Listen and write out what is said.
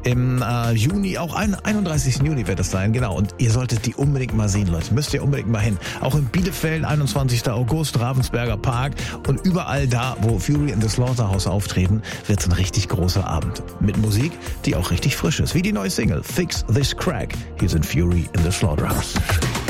Im Juni, auch 31. Juni wird es sein, genau. Und ihr solltet die unbedingt mal sehen, Leute. Müsst ihr unbedingt mal hin. Auch in Bielefeld, 21. August, Ravensberger Park und überall da, wo Fury and the Slaughterhouse auftreten, wird es ein richtig großer Abend. Mit Musik, die auch richtig frisch ist. Wie die neue Single Fix This Crack. Hier sind Fury in the Slaughterhouse.